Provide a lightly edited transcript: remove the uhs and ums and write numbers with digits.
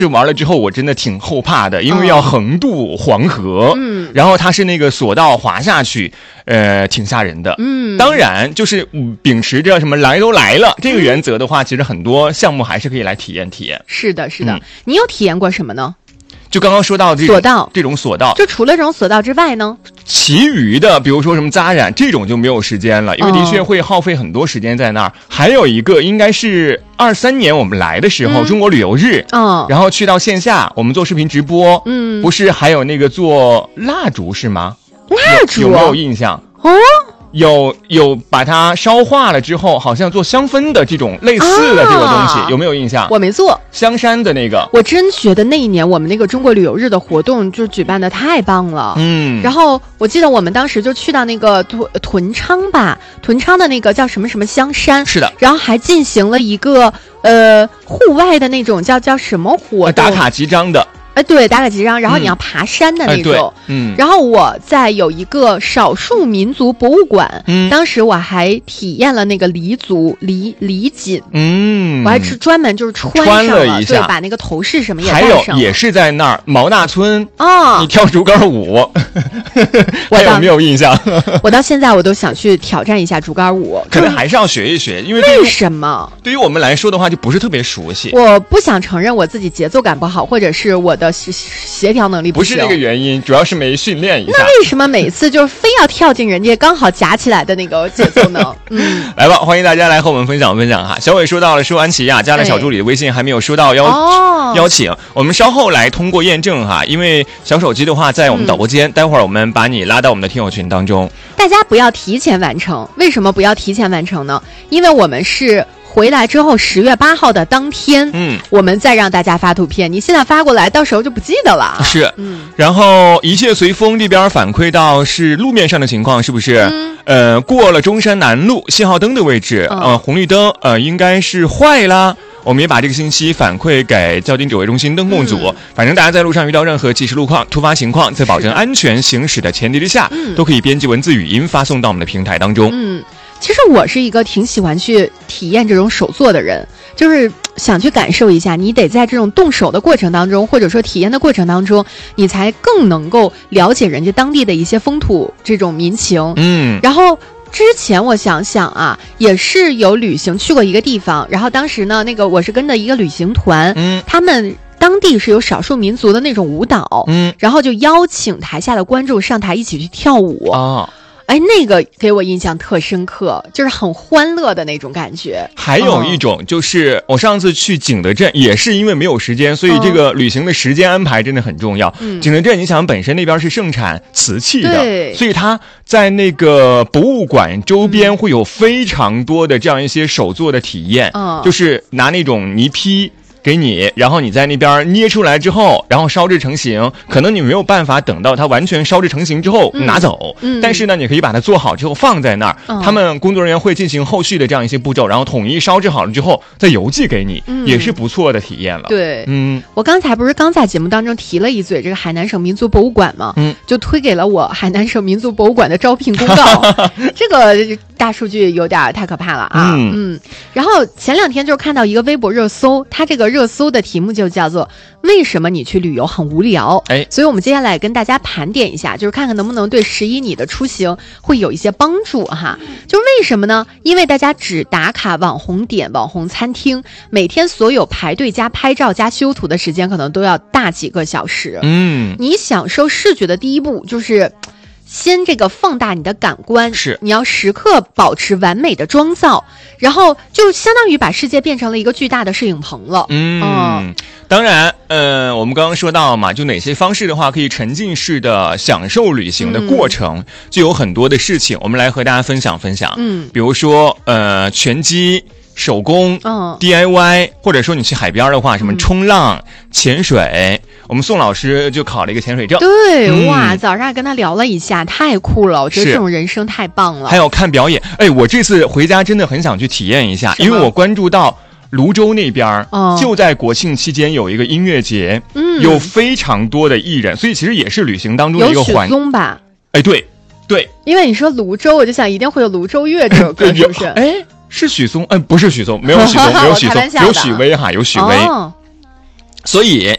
这玩了之后我真的挺后怕的，因为要横渡黄河，然后它是那个索道滑下去，挺吓人的。当然就是秉持着什么来都来了这个原则的话，其实很多项目还是可以来体验体验。 是的，是的。你有体验过什么呢？ 就刚刚说到这种索道， 就除了这种索道之外呢， 其余的比如说什么扎染这种就没有时间了，因为的确会耗费很多时间在那儿。还有一个应该是23年我们来的时候，中国旅游日，然后去到线下，我们做视频直播，不是还有那个做蜡烛是吗？ 蜡烛有没有印象？有把它烧化了之后，好像做香氛的这种类似的这个东西，有没有印象？ 我没做香山的那个。 我真觉得那一年我们那个中国旅游日的活动就举办的太棒了。然后我记得我们当时就去到那个屯昌吧，屯昌的那个叫什么什么香山， 是的， 然后还进行了一个户外的那种叫什么活动， 打卡集章的。 对，打卡集章，然后你要爬山的那种。然后我在有一个少数民族博物馆，当时我还体验了那个黎族李锦，我还是专门就是穿上了一下，对，把那个头饰什么也戴上了。 还有也是在那儿毛大村你跳竹竿舞，还有没有印象？ 我到现在我都想去挑战一下竹竿舞， 可能还是要学一学，因为为什么？ 对于我们来说的话，就不是特别熟悉。 我不想承认我自己节奏感不好，或者是我的协调能力不是这个原因，主要是没训练一下。 那为什么每次就是非要跳进人家刚好夹起来的那个节奏呢？ 来吧，欢迎大家来和我们分享哈。小伟说到了，说安琪亚加了小助理的微信，还没有收到邀请，我们稍后来通过验证哈。因为小手机的话在我们导播间，待会儿我们把你拉到我们的听友群当中。 大家不要提前完成，为什么不要提前完成呢？因为我们是回来之后10月8号的当天，我们再让大家发图片。你现在发过来，到时候就不记得了。 是，然后一切随风这边反馈到是路面上的情况，是不是？过了中山南路信号灯的位置，红绿灯应该是坏啦。我们也把这个信息反馈给交警指挥中心灯控组。反正大家在路上遇到任何即时路况、突发情况，在保证安全行驶的前提之下，都可以编辑文字、语音发送到我们的平台当中。 其实我是一个挺喜欢去体验这种手作的人，就是想去感受一下，你得在这种动手的过程当中，或者说体验的过程当中，你才更能够了解人家当地的一些风土这种民情。然后之前我想想啊，也是有旅行去过一个地方，然后当时呢，那个我是跟着一个旅行团，他们当地是有少数民族的那种舞蹈，然后就邀请台下的观众上台一起去跳舞。那个给我印象特深刻，就是很欢乐的那种感觉。 还有一种就是我上次去景德镇，也是因为没有时间，所以这个旅行的时间安排真的很重要。景德镇你想本身那边是盛产瓷器的，所以它在那个博物馆周边会有非常多的这样一些手作的体验，就是拿那种泥坯给你，然后你在那边捏出来之后，然后烧制成型，可能你没有办法等到它完全烧制成型之后拿走，但是呢你可以把它做好之后放在那儿，他们工作人员会进行后续的这样一些步骤，然后统一烧制好了之后再邮寄给你，也是不错的体验了。 对，我刚才不是刚在节目当中提了一嘴这个海南省民族博物馆吗？就推给了我海南省民族博物馆的招聘公告。这个大数据有点太可怕了啊。然后前2天就看到一个微博热搜，它这个热搜的题目就叫做为什么你去旅游很无聊。所以我们接下来跟大家盘点一下，就是看看能不能对11你的出行会有一些帮助哈。就为什么呢？因为大家只打卡网红点、网红餐厅，每天所有排队加拍照加修图的时间可能都要大几个小时。你享受视觉的第一步就是先这个放大你的感官， 是你要时刻保持完美的妆造，然后就相当于把世界变成了一个巨大的摄影棚了。 当然我们刚刚说到嘛，就哪些方式的话可以沉浸式的享受旅行的过程，就有很多的事情我们来和大家分享分享。比如说拳击、手工、DIY， 或者说你去海边的话，什么冲浪、潜水，我们宋老师就考了一个潜水证。 对，哇，早上跟他聊了一下，太酷了，我觉得这种人生太棒了。 还有看表演，我这次回家真的很想去体验一下，因为我关注到泸州那边就在国庆期间有一个音乐节，有非常多的艺人，所以其实也是旅行当中的一个环。 有许嵩吧？ 对， 因为你说泸州，我就想一定会有泸州乐这首歌，是不是？ 是许嵩？不是许嵩，没有许嵩，没有许嵩，有许巍哈，有许巍。所以